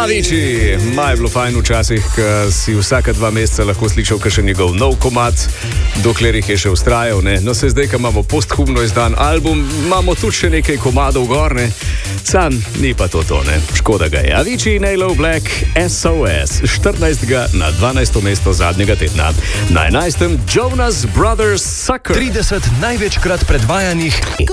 Avicii, maj bilo fajn včasih, ko si vsaka 2 meseca lahko slišal kakšen njegov nov komad, dokler jih je še ustrajal. No se zdaj, ko imamo posthumno izdan album, imamo tudi še nekaj komadov gorne. Sam ni pa to, ne. Škoda ga je. Avicii, Nailo Black, SOS, 14. na 12. mesto zadnjega tedna. Na 11. Jonas Brothers Sucker. 30 največkrat predvajanih